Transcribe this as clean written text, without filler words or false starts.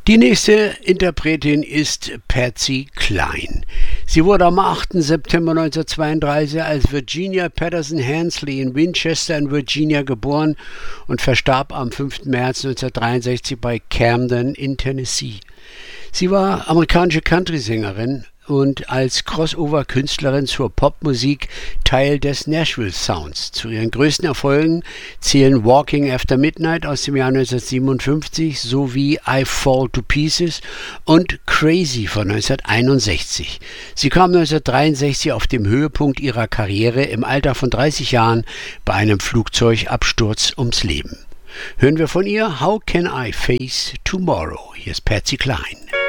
Die nächste Interpretin ist Patsy Cline. Sie wurde am 8. September 1932 als Virginia Patterson Hensley in Winchester in Virginia geboren und verstarb am 5. März 1963 bei Camden in Tennessee. Sie war amerikanische Country-Sängerin und als Crossover-Künstlerin zur Popmusik Teil des Nashville-Sounds. Zu ihren größten Erfolgen zählen Walking After Midnight aus dem Jahr 1957 sowie I Fall to Pieces und Crazy von 1961. Sie kam 1963 auf dem Höhepunkt ihrer Karriere im Alter von 30 Jahren bei einem Flugzeugabsturz ums Leben. Hören wir von ihr How Can I Face Tomorrow? Hier ist Patsy Cline.